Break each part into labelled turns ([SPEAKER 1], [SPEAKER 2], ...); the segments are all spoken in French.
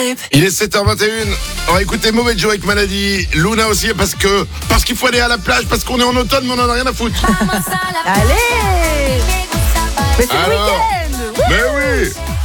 [SPEAKER 1] Il est 7h21. On va écouter Mauvais Joe avec Maladie. Luna aussi parce qu'il faut aller à la plage, parce qu'on est en automne mais on en a rien à foutre.
[SPEAKER 2] Allez. Mais c'est le week-end.
[SPEAKER 1] Mais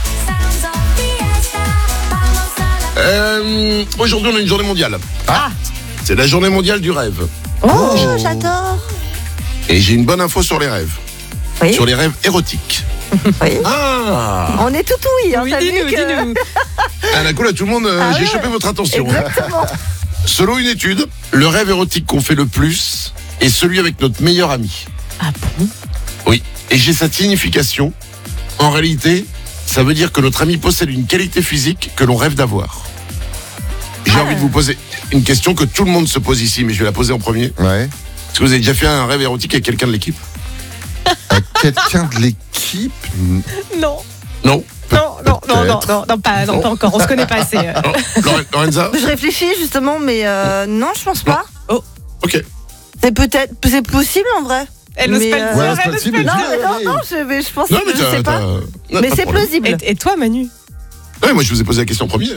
[SPEAKER 1] oui. Aujourd'hui on a une journée mondiale. C'est la journée mondiale du rêve.
[SPEAKER 2] Oh, j'adore.
[SPEAKER 1] Et j'ai une bonne info sur les rêves.
[SPEAKER 2] Oui.
[SPEAKER 1] Sur les rêves érotiques.
[SPEAKER 2] Oui.
[SPEAKER 1] Ah,
[SPEAKER 2] On est tout oui, hein,
[SPEAKER 3] Oui,
[SPEAKER 2] t'as vu
[SPEAKER 3] dis-nous,
[SPEAKER 2] que...
[SPEAKER 3] dis-nous.
[SPEAKER 1] à la cool à tout le monde, j'ai
[SPEAKER 2] ouais.
[SPEAKER 1] chopé votre attention.
[SPEAKER 2] Exactement.
[SPEAKER 1] Selon une étude, le rêve érotique qu'on fait le plus est celui avec notre meilleur ami.
[SPEAKER 3] Ah bon?
[SPEAKER 1] Oui, et j'ai cette signification. En réalité, ça veut dire que notre ami possède une qualité physique que l'on rêve d'avoir. J'ai envie de vous poser une question que tout le monde se pose ici, mais je vais la poser en premier.
[SPEAKER 4] Ouais.
[SPEAKER 1] Est-ce que vous avez déjà fait un rêve érotique avec quelqu'un de l'équipe?
[SPEAKER 4] Quelqu'un de l'équipe?
[SPEAKER 3] Non.
[SPEAKER 1] Non.
[SPEAKER 3] Non, pas encore. On se connaît pas assez.
[SPEAKER 1] Non. Lorenza?
[SPEAKER 2] Je réfléchis justement, mais non, je pense pas.
[SPEAKER 3] Oh.
[SPEAKER 1] Ok.
[SPEAKER 2] C'est possible en vrai.
[SPEAKER 3] Elle n'ose pas le dire.
[SPEAKER 4] Ouais, c'est
[SPEAKER 3] elle
[SPEAKER 4] pas
[SPEAKER 3] n'ose
[SPEAKER 4] possible.
[SPEAKER 3] pas le
[SPEAKER 2] Non,
[SPEAKER 3] dire.
[SPEAKER 2] mais je pense
[SPEAKER 1] Non,
[SPEAKER 2] que
[SPEAKER 1] mais
[SPEAKER 2] je sais pas. Mais c'est plausible.
[SPEAKER 3] Et toi, Manu?
[SPEAKER 1] Ouais, moi je vous ai posé la question en premier.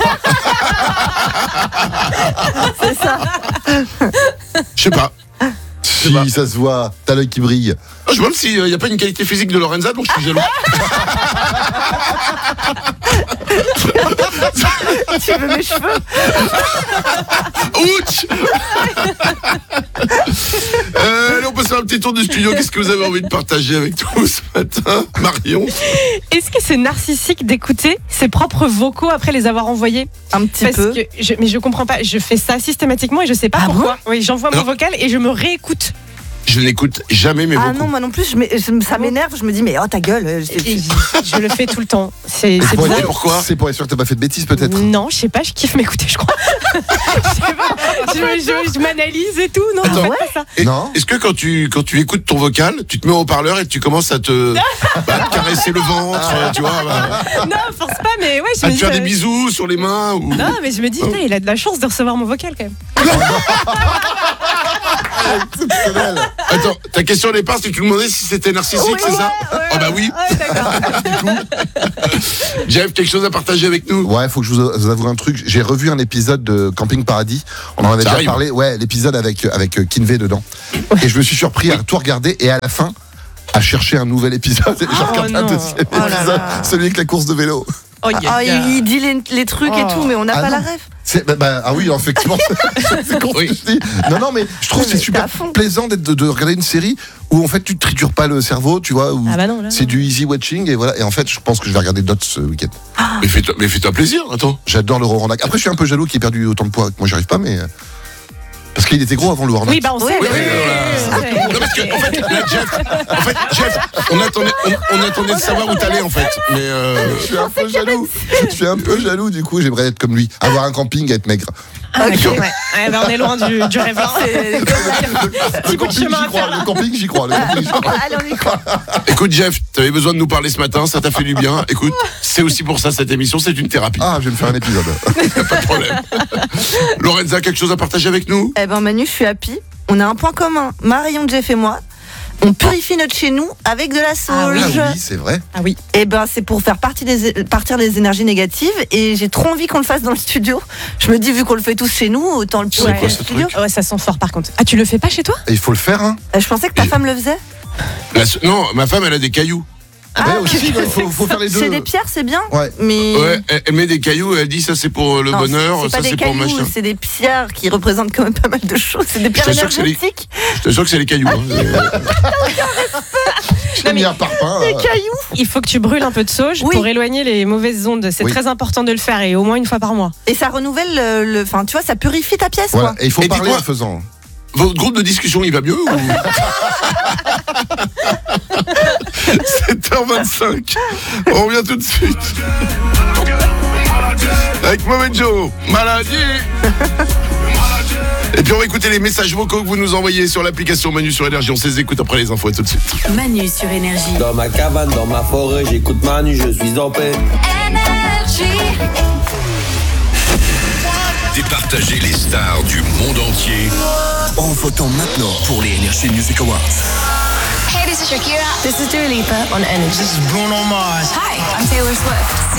[SPEAKER 2] C'est ça.
[SPEAKER 1] Je sais pas.
[SPEAKER 4] Si, ça se voit, t'as l'œil qui brille.
[SPEAKER 1] Ah, je me demande s'il n'y a pas une qualité physique de Lorenza, donc je suis jaloux.
[SPEAKER 2] Tu veux mes cheveux?
[SPEAKER 1] Ouch. Allez, on passe à un petit tour du studio. Qu'est-ce que vous avez envie de partager avec nous ce matin, Marion?
[SPEAKER 3] Est-ce que c'est narcissique d'écouter ses propres vocaux après les avoir envoyés?
[SPEAKER 2] Un petit
[SPEAKER 3] Parce
[SPEAKER 2] peu.
[SPEAKER 3] que mais je comprends pas. Je fais ça systématiquement et je sais pas
[SPEAKER 2] Ah
[SPEAKER 3] pourquoi. Oui, j'envoie mon
[SPEAKER 1] Non.
[SPEAKER 3] vocal et je me réécoute.
[SPEAKER 1] Je n'écoute jamais mes
[SPEAKER 2] Ah
[SPEAKER 1] vocaux.
[SPEAKER 2] non, moi non plus, ça m'énerve. Je me dis, mais oh ta gueule.
[SPEAKER 3] Et je le fais tout le temps. C'est
[SPEAKER 4] pour
[SPEAKER 3] trop.
[SPEAKER 4] être-
[SPEAKER 1] pourquoi
[SPEAKER 4] C'est pour être sûr que t'as pas fait de bêtises, peut-être.
[SPEAKER 3] Non, je sais pas, je kiffe m'écouter, je crois. Je sais pas, je m'analyse et tout. Non,
[SPEAKER 1] Attends.
[SPEAKER 3] en fait, pas ça.
[SPEAKER 4] Non.
[SPEAKER 1] Est-ce que quand tu écoutes ton vocal, tu te mets au haut-parleur et tu commences à te caresser le ventre, tu vois,
[SPEAKER 3] Non, force pas, mais ouais, je
[SPEAKER 1] à
[SPEAKER 3] me
[SPEAKER 1] te
[SPEAKER 3] dis.
[SPEAKER 1] faire des bisous sur les mains ou...
[SPEAKER 3] Non, mais je me dis, putain, il a de la chance de recevoir mon vocal quand même.
[SPEAKER 4] Exceptionnel.
[SPEAKER 1] Attends, ta question au départ, c'est que tu me demandais si c'était narcissique, c'est ça? Ah bah oui.
[SPEAKER 3] Ouais, d'accord.
[SPEAKER 1] Jeff, quelque chose à partager avec nous?
[SPEAKER 4] Ouais, faut que je vous avoue un truc. J'ai revu un épisode de Camping Paradis. On en avait
[SPEAKER 1] Ça
[SPEAKER 4] déjà
[SPEAKER 1] arrive.
[SPEAKER 4] parlé. Ouais, l'épisode avec Kinvey dedans. Et je me suis surpris à tout regarder et à la fin à chercher un nouvel épisode. Et j'ai regardé un
[SPEAKER 3] non.
[SPEAKER 4] deuxième
[SPEAKER 2] Oh là
[SPEAKER 4] épisode,
[SPEAKER 2] là.
[SPEAKER 4] celui avec la course de vélo.
[SPEAKER 3] Oh,
[SPEAKER 2] Ah, il dit les trucs et tout, mais on n'a
[SPEAKER 4] Ah
[SPEAKER 2] pas la
[SPEAKER 4] non.
[SPEAKER 2] rêve.
[SPEAKER 4] Ah oui, effectivement. C'est con ce
[SPEAKER 1] Oui.
[SPEAKER 4] que je dis. Non, mais je trouve que c'est
[SPEAKER 2] Mais
[SPEAKER 4] super
[SPEAKER 2] t'es à fond.
[SPEAKER 4] plaisant de regarder une série où en fait tu te tritures pas le cerveau, tu vois, où
[SPEAKER 3] Ah bah non, là,
[SPEAKER 4] c'est
[SPEAKER 3] non.
[SPEAKER 4] du easy watching et voilà. Et en fait, je pense que je vais regarder d'autres ce week-end.
[SPEAKER 1] Mais fais-toi plaisir, attends.
[SPEAKER 4] J'adore le Rorandac. Après, je suis un peu jaloux qu'il ait perdu autant de poids que moi, j'y arrive pas, mais parce qu'il était gros avant le Rorandac.
[SPEAKER 3] Oui, bah on sait.
[SPEAKER 2] Oui,
[SPEAKER 1] Non, parce que, en fait, là, Jeff, on attendait de savoir où t'allais, en fait. Mais,
[SPEAKER 4] Je suis un peu jaloux. Je suis un peu jaloux, du coup, j'aimerais être comme lui. Avoir un camping, être maigre.
[SPEAKER 3] Ah, ok, ouais. Ouais, bah, on est loin du rêve. Hein. Petit bout de chemin à faire, là.
[SPEAKER 4] Le camping, j'y crois. Le camping, j'y crois.
[SPEAKER 2] Allez, on y croit.
[SPEAKER 1] écoute, Jeff, t'avais besoin de nous parler ce matin, ça t'a fait du bien. Écoute, c'est aussi pour ça, cette émission, c'est une thérapie.
[SPEAKER 4] Ah, je vais me faire un épisode.
[SPEAKER 1] Pas de problème. Lorenza, quelque chose à partager avec nous?
[SPEAKER 2] Eh ben Manu, je suis happy. On a un point commun. Marion, Jeff et moi. On purifie notre chez nous avec de la sauge.
[SPEAKER 4] Ah oui, c'est vrai.
[SPEAKER 3] Ah oui.
[SPEAKER 2] Et ben c'est pour faire partir les énergies négatives. Et j'ai trop envie qu'on le fasse dans le studio. Je me dis, vu qu'on le fait tous chez nous, autant le
[SPEAKER 1] C'est
[SPEAKER 2] purifier
[SPEAKER 1] quoi
[SPEAKER 2] dans
[SPEAKER 1] ce
[SPEAKER 2] le studio.
[SPEAKER 1] truc
[SPEAKER 3] Ouais, ça sent fort par contre. Ah, tu le fais pas chez toi?
[SPEAKER 4] Et il faut le faire, hein.
[SPEAKER 2] Je pensais que ta femme le faisait.
[SPEAKER 1] Non, ma femme, elle a des cailloux.
[SPEAKER 4] Ouais, aussi, il faut faire les deux.
[SPEAKER 2] Chez des pierres, c'est bien.
[SPEAKER 4] Ouais.
[SPEAKER 2] Mais
[SPEAKER 1] Ouais, elle met des cailloux, elle dit ça c'est pour le
[SPEAKER 2] non,
[SPEAKER 1] bonheur,
[SPEAKER 2] c'est
[SPEAKER 1] ça
[SPEAKER 2] pas des
[SPEAKER 1] c'est pour
[SPEAKER 2] cailloux,
[SPEAKER 1] machin.
[SPEAKER 2] c'est des pierres qui représentent quand même pas mal de choses. C'est des pierres
[SPEAKER 1] t'assure que c'est les-
[SPEAKER 2] énergétiques.
[SPEAKER 1] Je t'assure que c'est les cailloux. Hein.
[SPEAKER 4] J'ai mis un parpaing.
[SPEAKER 2] Des cailloux.
[SPEAKER 3] Il faut que tu brûles un peu de sauge
[SPEAKER 2] Oui.
[SPEAKER 3] pour éloigner les mauvaises ondes. C'est
[SPEAKER 4] Oui.
[SPEAKER 3] très important de le faire et au moins une fois par mois.
[SPEAKER 2] Et ça renouvelle enfin, tu vois, ça purifie ta pièce,
[SPEAKER 4] Voilà.
[SPEAKER 2] quoi.
[SPEAKER 4] Et il faut
[SPEAKER 1] Et
[SPEAKER 4] parler
[SPEAKER 1] dis-moi-
[SPEAKER 4] en faisant.
[SPEAKER 1] Votre groupe de discussion, il va mieux ou... 7h25. On revient tout de suite. Avec Mauvais Joe, Maladie. Et puis on va écouter les messages vocaux que vous nous envoyez sur l'application Manu sur Énergie. On les écoute après les infos, tout de suite.
[SPEAKER 5] Manu sur Énergie.
[SPEAKER 6] Dans ma cabane, dans ma forêt, j'écoute Manu, je suis en paix.
[SPEAKER 7] Départager les stars du monde entier en votant maintenant pour les Energy Music Awards.
[SPEAKER 8] Hey, this is Shakira.
[SPEAKER 5] This is Dua Lipa on Energy.
[SPEAKER 8] This is Bruno Mars.
[SPEAKER 5] Hi, I'm Taylor Swift.